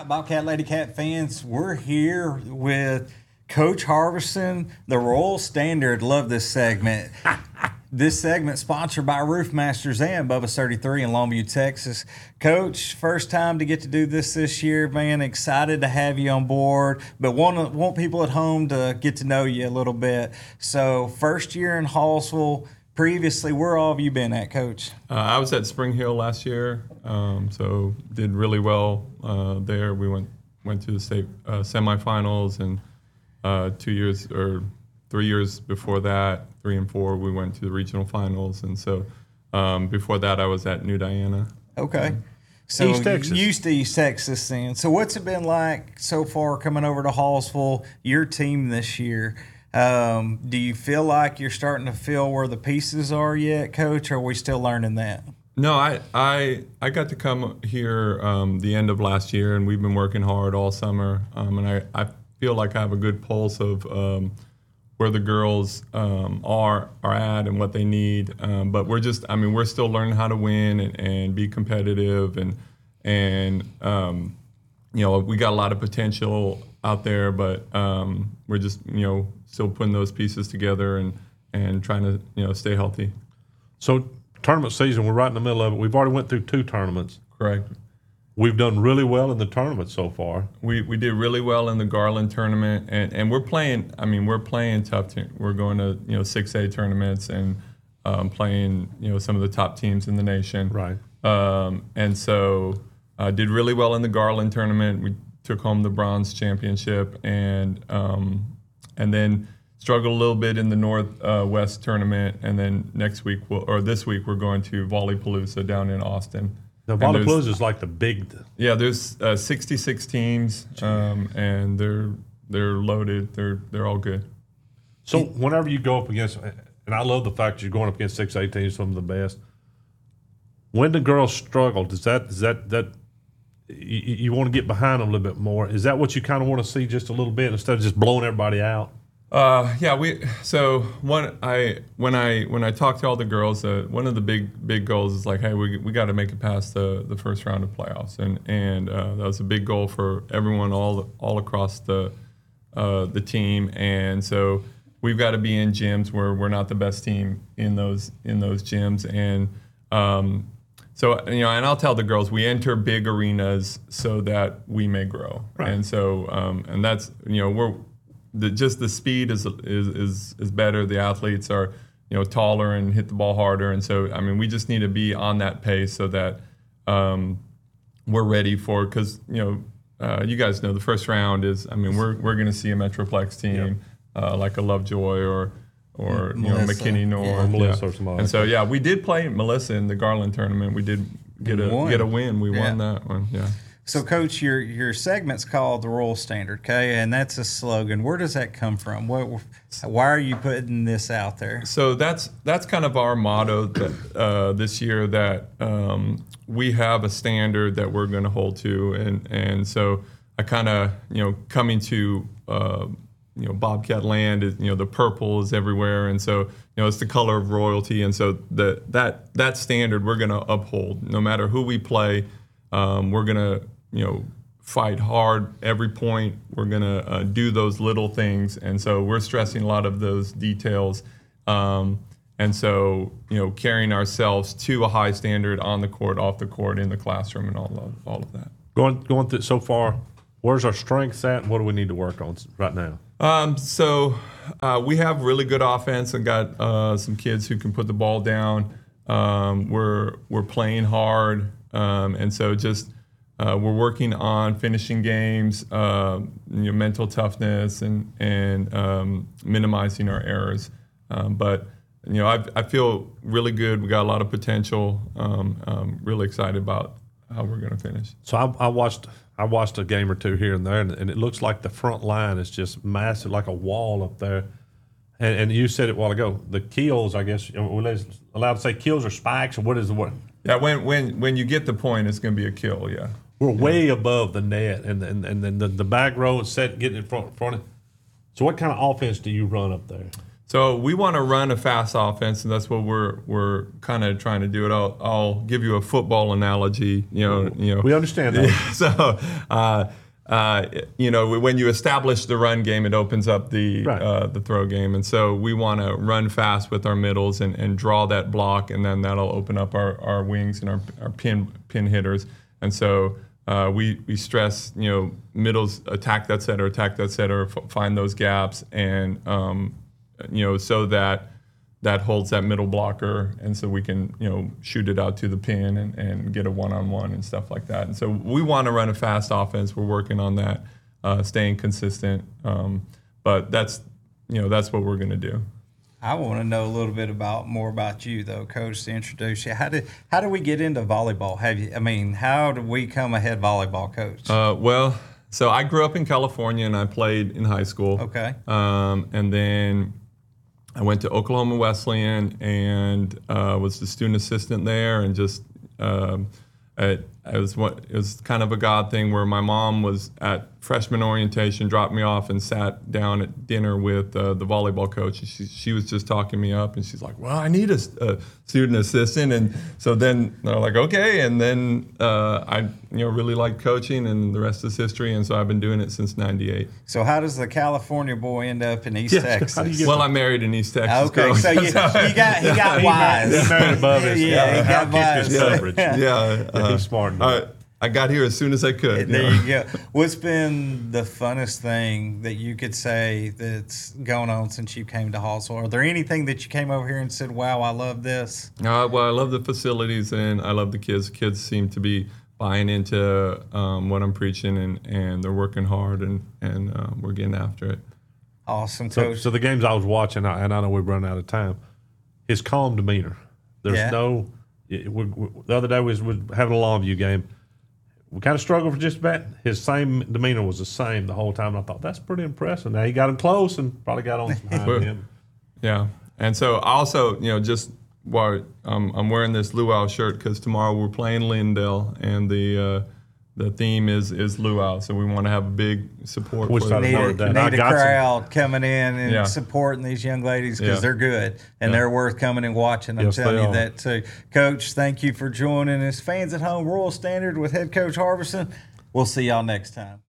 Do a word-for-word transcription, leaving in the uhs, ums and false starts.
right, Bobcat Lady Cat fans, we're here with Coach Harvison, the Royal Standard. Love this segment. This segment sponsored by Roof Masters and Bubba's thirty-three in Longview, Texas. Coach, first time to get to do this this year, man. Excited to have you on board, but want want people at home to get to know you a little bit. So, first year in Hallsville. Previously, where all have you been at, Coach? Uh, I was at Spring Hill last year, um, so did really well uh, there. We went went to the state uh, semifinals, and uh, two years or three years before that, three and four, we went to the regional finals. And so um, before that, I was at New Diana. Okay. So East Texas. Used to East Texas then. So what's it been like so far coming over to Hallsville, your team this year? Um, do you feel like you're starting to feel where the pieces are yet, Coach, or are we still learning that? No, I I, I got to come here um, the end of last year, and we've been working hard all summer. Um, and I, I feel like I have a good pulse of um, where the girls um, are are at and what they need. Um, but we're just, I mean, we're still learning how to win and, and be competitive. And, and um, you know, we got a lot of potential out there, but um, we're just, you know, still putting those pieces together and, and trying to, you know, stay healthy. So tournament season, we're right in the middle of it. We've already went through two tournaments. Correct. We've done really well in the tournament so far. We we did really well in the Garland tournament, and, and we're playing, I mean, we're playing tough teams. We're going to, you know, six A tournaments and um, playing, you know, some of the top teams in the nation. Right. Um, and so uh, did really well in the Garland tournament. We took home the bronze championship, and um, and then struggled a little bit in the Northwest uh, tournament. And then next week, we'll, or this week, we're going to Volleypalooza down in Austin. Now, Volleypalooza is like the big. Yeah, there's uh, sixty-six teams, um, and they're they're loaded. They're they're all good. So whenever you go up against, and I love the fact that you're going up against six A teams, some of the best. When the girls struggle, does that does that that you, you want to get behind them a little bit more? Is that what you kind of want to see just a little bit instead of just blowing everybody out? Uh, yeah, we so one I when I when I talk to all the girls, uh, one of the big big goals is like, hey, we we got to make it past the, the first round of playoffs, and and uh, that was a big goal for everyone all all across the uh, the team, and so we've got to be in gyms where we're not the best team in those in those gyms, and um, so you know, and I'll tell the girls we enter big arenas so that we may grow, right. and so um, and that's you know we're. The, just the speed is, is is is better. The athletes are, you know, taller and hit the ball harder, and so I mean, we just need to be on that pace so that um, we're ready for. Because you know, uh, you guys know the first round is. I mean, we're we're going to see a Metroplex team yep. uh, like a Lovejoy or or you know McKinney North, yeah. Melissa yeah. or somebody. And so yeah, we did play Melissa in the Garland tournament. We did get a won. get a win. We yeah. won that one. Yeah. So, Coach, your your segment's called the Royal Standard, okay, and that's a slogan. Where does that come from? What, why are you putting this out there? So that's that's kind of our motto that, uh, this year. That um, we have a standard that we're going to hold to, and and so I kind of you know coming to uh, you know Bobcat land is you know the purple is everywhere, and so you know it's the color of royalty, and so the that that standard we're going to uphold no matter who we play. Um, we're going to you know, fight hard every point. We're going to uh, do those little things. And so we're stressing a lot of those details. Um, and so, you know, carrying ourselves to a high standard on the court, off the court, in the classroom, and all of, all of that. Going going through so far, where's our strengths at, and what do we need to work on right now? Um, so uh, we have really good offense and got uh, some kids who can put the ball down. Um, we're, we're playing hard. Um, and so just Uh, we're working on finishing games, uh, you know, mental toughness, and and um, minimizing our errors. Um, but you know, I, I feel really good. We got a lot of potential. Um, um, really excited about how we're going to finish. So I, I watched I watched a game or two here and there, and, and it looks like the front line is just massive, like a wall up there. And, and you said it a while ago. The keels, I guess, we're allowed to say keels or spikes, or what is the word? Yeah, when when when you get the point, it's going to be a kill. Yeah. We're way above the net, and and and then the, the back row is set, getting in front front. So what kind of offense do you run up there? So we want to run a fast offense, and that's what we're we're kind of trying to do. It. I'll, I'll give you a football analogy. You know, you know. We understand that. So, uh, uh, you know, when you establish the run game, it opens up the Right. uh, the throw game, and so we want to run fast with our middles and, and draw that block, and then that'll open up our, our wings and our, our pin pin hitters, and so. Uh, we, we stress, you know, middles, attack that setter, attack that setter, f- find those gaps, and, um, you know, so that that holds that middle blocker, and so we can, you know, shoot it out to the pin and, and get a one-on-one and stuff like that. And so we want to run a fast offense. We're working on that, uh, staying consistent. Um, but that's, you know, that's what we're going to do. I want to know a little bit about more about you, though, Coach. To introduce you, how did how did we get into volleyball? Have you? I mean, how did we come a head volleyball coach? Uh, well, so I grew up in California and I played in high school. Okay. Um, and then I went to Oklahoma Wesleyan and uh, was the student assistant there, and just um, it, it was what it was kind of a God thing where my mom was at freshman orientation, dropped me off, and sat down at dinner with uh, the volleyball coach. And she she was just talking me up, and she's like, "Well, I need a, a student assistant." And so then they're like, "Okay." And then uh, I you know really liked coaching, and the rest is history. And so I've been doing it since ninety-eight. So how does the California boy end up in East Yeah, Texas? how do you get- Well, I married in East Texas. Okay, girl. so you, you got he got wise. He married above his Yeah, he got I'll keep his wise. coverage. Yeah. yeah, Yeah, he's smart enough. I, I got here as soon as I could. There know. you go. What's been the funnest thing that you could say that's going on since you came to Hallsville? Are there anything that you came over here and said, "Wow, I love this"? Uh, well, I love the facilities and I love the kids. Kids seem to be buying into um, what I'm preaching, and, and they're working hard, and, and uh, we're getting after it. Awesome, So, Coach. so the games I was watching, I- and I know we've run out of time, his calm demeanor. There's Yeah. no. It, we, we, the other day we was, was having a Longview game. We kind of struggled for just a bit. His same demeanor was the same the whole time. And I thought that's pretty impressive. Now he got him close and probably got on some behind him. Yeah. And so I also, you know, just while um, I'm wearing this luau shirt because tomorrow we're playing Lindale, and the uh, the theme is is luau. So we want to have a big support We for started the need heard a, that. I need a got some- crowd coming in and Yeah. supporting these young ladies because Yeah. they're good and Yeah. they're worth coming and watching. I'm Yes, telling they you are. that too. Coach, thank you for joining us. Fans at home, Royal Standard with head coach Harbison. We'll see y'all next time.